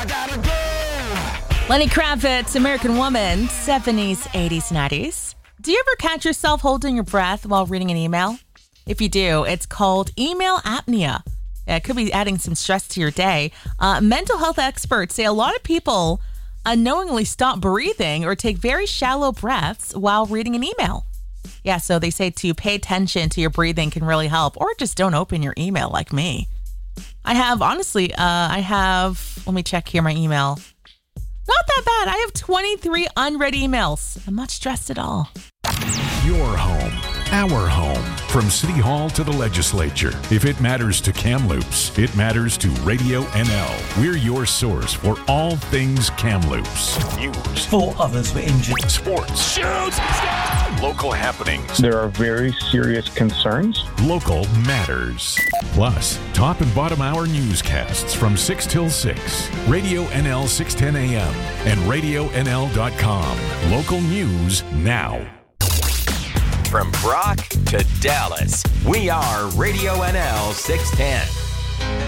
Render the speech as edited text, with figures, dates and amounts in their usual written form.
Lenny Kravitz, American Woman, 70s, 80s, 90s. Do you ever catch yourself holding your breath while reading an email? If you do, it's called email apnea. It could be adding some stress to your day. Mental health experts say a lot of people unknowingly stop breathing or take very shallow breaths while reading an email. Yeah, so they say to pay attention to your breathing can really help, or just don't open your email like me. Let me check here my email. Not that bad. I have 23 unread emails. I'm not stressed at all. Your home, our home. From City Hall to the legislature. If it matters to Kamloops, it matters to Radio NL. We're your source for all things Kamloops. News. 4 others were injured. Sports. Shoots! Local happenings. There are very serious concerns. Local matters. Plus, top and bottom hour newscasts from 6 till 6. Radio NL 610 AM and RadioNL.com. Local news now. From Brock to Dallas, we are Radio NL 610.